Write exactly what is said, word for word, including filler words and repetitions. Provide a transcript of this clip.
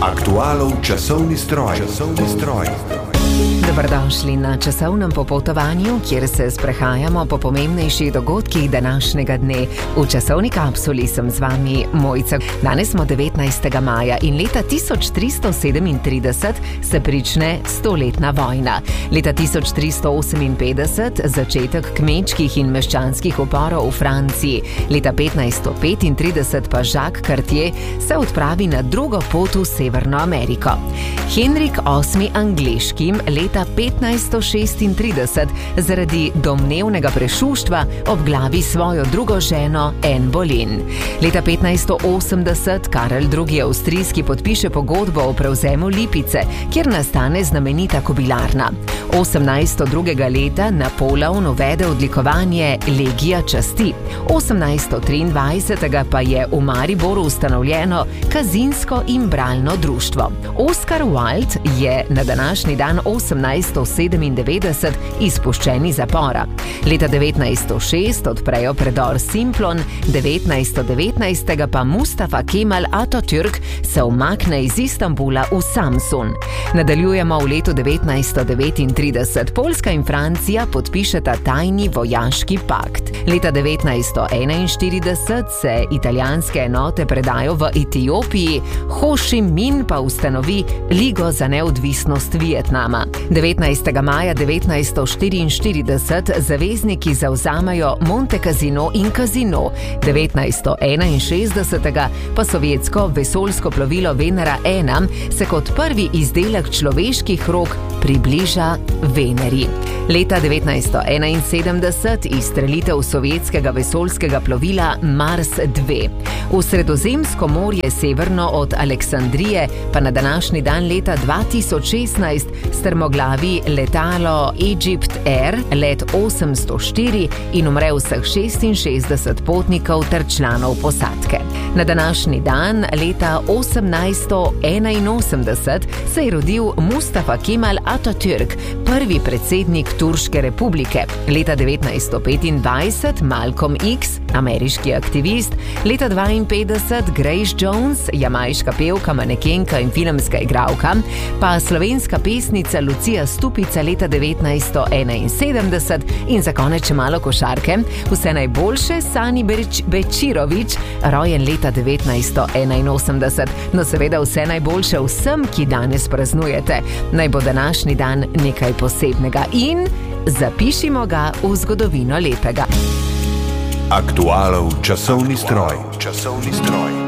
Aktualov časovni stroj. Časovni stroj. Dobrodošli na časovnem popotovanju, kjer se sprehajamo po pomembnejših dogodkih današnjega dne. V časovni kapsuli sem z vami Mojca. Danes smo devetnajstega maja in leta tisoč tristo sedemintrideset se prične stoletna vojna. Leta tisoč tristo oseminpetdeset začetek kmečkih in meščanskih uporov v Franciji. Leta petnajststo petintrideset pa Jacques Cartier se odpravi na drugo pot v Severno Ameriko. Henrik osmi Angleški leta petnajststo šestintrideset zaradi domnevnega prešuštva obglavi svojo drugo ženo Anne Boleyn. Leta petnajststo osemdeset Karel drugi Avstrijski podpiše pogodbo o prevzemu Lipice, kjer nastane znamenita kobilarna. osemnajststo drugega leta Napoleon uvede odlikovanje Legija časti. osemnajststo triindvajsetega pa je v Mariboru ustanovljeno Kazinsko in bralno društvo. Oscar Wilde je na današnji dan osemnajststo sedemindevetdeset izpuščen iz zapora. Leta devetnajststo šest odprejo predor Simplon, devetnajststo devetnajstega pa Mustafa Kemal Atatürk se umakne iz Istanbula v Samsun. Nadaljujemo v letu devetnajststo devetintrideset. Poljska in Francija podpišeta tajni vojaški pakt. Leta devetnajststo enainštirideset se italijanske enote predajo v Etiopiji, Ho Chi Minh pa ustanovi Ligo za neodvisnost Vietnama. devetnajstega maja devetnajststo štiriinštirideset zavezniki zavzamajo Monte Cassino in Casino. devetnajststo enainšestdesetega pa sovjetsko vesoljsko plovilo Venera ena se kot prvi izdelek človeških rok približa Veneri. Leta devetnajststo enainsedemdeset izstrelitev sovjetskega vesoljskega plovila Mars dva. V Sredozemsko morje severno od Aleksandrije pa na današnji dan leta dva tisoč šestnajst strmoglavi letalo Egypt Air, let osemsto štiri in umre vseh šestinšestdeset potnikov ter članov posadke. Na današnji dan leta osemnajststo enainosemdeset se je rodil Mustafa Kemal Atatürk, prvi predsednik Turške republike. Leta devetnajststo petindvajset Malcolm X, ameriški aktivist. Leta dvainpetdeset Grace Jones, jamajška pevka, manekenka in filmska igralka. Pa slovenska pesnica Lucija Stupica leta devetnajststo enainsedemdeset. In za konec še malo košarke. Vse najboljše Sani Beč- Bečirović, rojen leta devetnajststo enainosemdeset. No seveda vse najboljše vsem, ki danes praznujete. Naj bo današnji dan nekaj posebnega in zapišimo ga v zgodovino lepega. Aktualov časovni stroj. Časovni stroj.